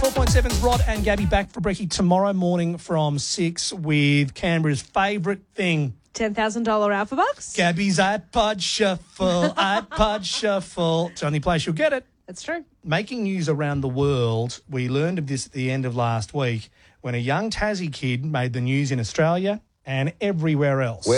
94.7's Rod and Gabby back for brekkie tomorrow morning from 6 with Canberra's favourite thing. $10,000 Alpha Bucks. Gabby's iPod Shuffle, iPod Shuffle. It's the only place you'll get it. That's true. Making news around the world. We learned of this at the end of last week when a young Tassie kid made the news in Australia and everywhere else.